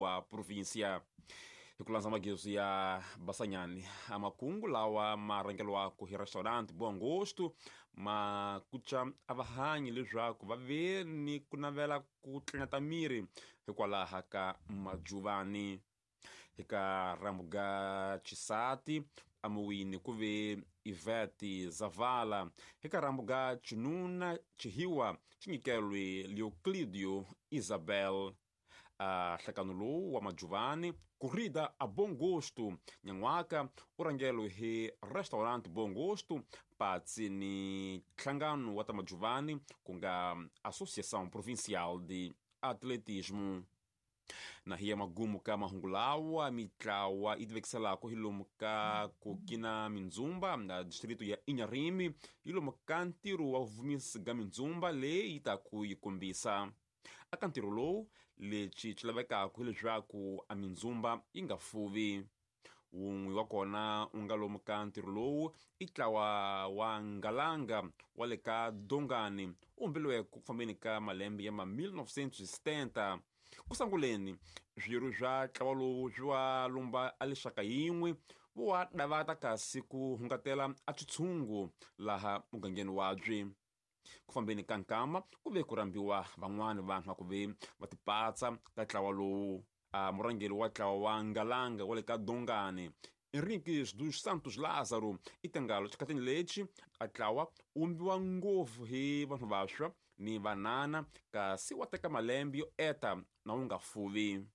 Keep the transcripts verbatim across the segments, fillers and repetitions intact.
wa província. Hikulanza magizo ya Basanyani amakungu lawa marangeliwako hi restaurant Bom Gosto makucha avahanyi leswaku vaveni kunavela ku tlinata miri hikwalaha ka majuvani. Hika rambuga Chisati amuwini kuve Ivete Zavala. Hika rambuga Chinuna Chihiwa chinyikelwe Leoclidio Isabel. A hlakanulo wa majuvani corrida a Bom Gosto nyanwaka urangelo he restaurant Bom Gosto patsini nhlangano wa ta majuvani kunga Associação Provincial de Atletismo. Na hiya magumu ka mahungulawa mitlawa idvekselako hilomu ka kukina Minzumba na distrito ya Inharime hilomu ka ntiro wa uvumisi ga Minzumba le itaku yikumbisa. Aka ntiro lowu leci cilavekako hi leswaku a Minzumba yi nga fuvi. Wun'we wa kona u nga lomu ka ntiro lowu i ntlawa wa Ngalanga wa le ka Dongani u humbeliweke ku fambeni ka malembe ya ma mil novecentos e setenta. Kusanguleni zwirho swa ntlawa lowu swi wa lumba a lexaka yin'we vo wa davata kasi ku hungatela a tshutshungu laha mugangeni wabye. Ku fambeni ka nkama ku ve ku rambiwa van'wani vanhu va ku ve va tipatsa ka ntlawa lowu. A murhangeri wa ntlawa wa Ngalanga wa le ka Dongani Henriques dos Santos Lázaro i tangalo xikhatini lexi a ntlawa wu umbiwa ngopfu hi vanhu vaswa ni vanana kasi wa teka malembe yo eta na wu nga fuvi.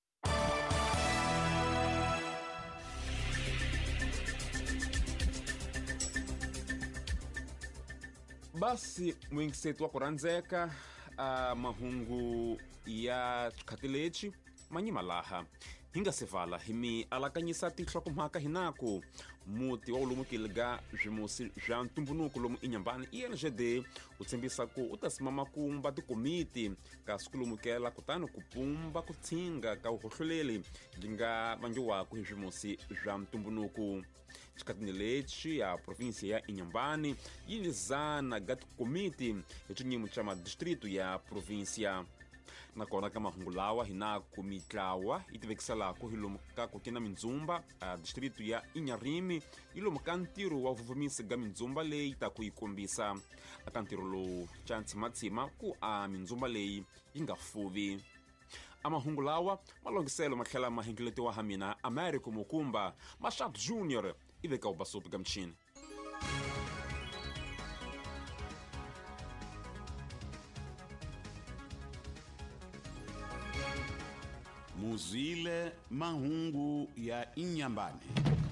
Basi muingiseti wa kurandzeka a mahungu ya xikhati lexi manyima laha hi nga se vala hi mi alakanyisa tinhlokomhaka hinaku muti wa ulumukile ga zwimusi zwa ntumbunuko lomu iNyambani I N G D u tshembisa ku u ta sima makumba tikomiti kasi ku lumukela kutani ku pumba ku tshinga ka uhohloleli byi nga vangiwaka hi zwimusi zwa ntumbunuko. Xikhatini lexi ya provinsia ya Inhambane yi nizana ga tikomiti hi xinyimo xa madistrito ya provinsia. Nakona ka mahungu lawa hinaku mitlawa yi tivekiselako hi lomu ka kukina Minzumba a distrito ya Inharime hi lomu ka ntiro wa vuvumisi ga Minzumba leyi ta ku yi kombisa aka ntiro lowu ca ntshimatshima ku a Minzumba leyi yi nga fuvi. A mahungu lawa malongiselo matlhela ma hengeletiwa ha mina Americo Mukumba Machado Júnior i veka ubasutu ga mchini. Muzile mahungu ya Inhambane.